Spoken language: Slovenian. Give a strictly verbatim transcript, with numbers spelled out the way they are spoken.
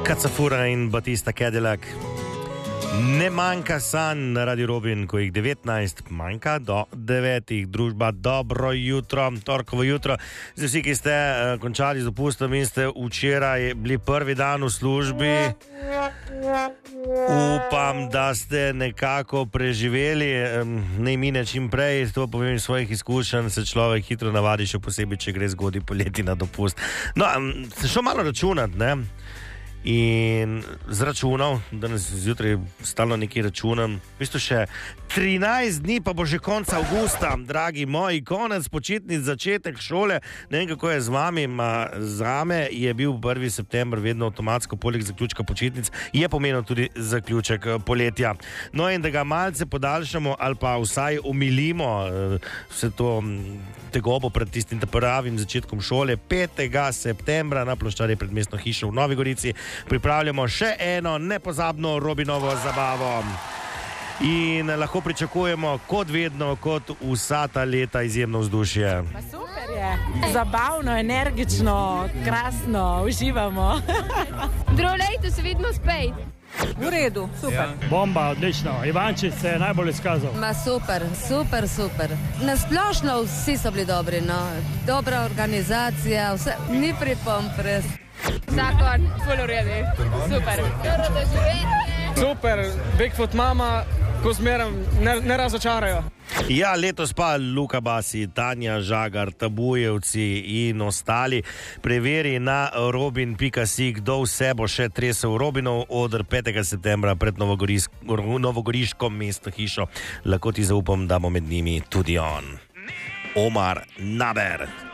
Cacafura in Batista Cadillac. Ne manjka sanj na Radio Robin, ko jih devetnajst manjka do devetih. Družba, dobro jutro, torkovo jutro. Zdaj vsi, ki ste uh, končali z dopustom in ste včeraj bili prvi dan v službi, upam, da ste nekako preživeli, um, ne mine čim prej, to povem iz svojih izkušenj, se človek hitro navadi, še posebej, če gre zgodaj poleti na dopust. No, um, se šel malo računati, ne? In zračunal, danes zjutraj stalno nekaj računam, v bistvu še trinajst dni, pa bo že konec avgusta, dragi moji, konec počitnic, začetek šole. Ne vem, kako je z vami, ma zame je bil prvi september vedno avtomatsko, poleg zaključka počitnic, je pomenil tudi zaključek poletja. No in da ga malce podaljšamo ali pa vsaj omilimo vse to tegobo pred tistim pravim začetkom šole, petega septembra na ploščadi pred mestno hišo v Novi Gorici pripravljamo še eno nepozabno Robinovo zabavo. In lahko pričakujemo, kot vedno, kot vsa ta leta, izjemno vzdušje. Pa super je, zabavno, energično, krasno, uživamo. Drugo leto se vidimo spet. V redu, super. Ja. Bomba, odlično. Ivančič se je najbolj izkazal. Ma super, super, super. Nasplošno vsi so bili dobri, no. Dobra organizacija, vse, ni pripomb res. Zakon, ful v redu, super. Dobro doživetje. Super, Bigfoot mama, ko zmeram, ne, ne razočarajo. Ja, letos pa Luka Basi, Tanja Žagar, Tabujevci in ostali. Preveri na robin pika si, kdo vse bo še tresel Robinov oder petega septembra pred novogoriško mestno hišo. Lahko ti zaupam, da bo med njimi tudi on. Omar Naber.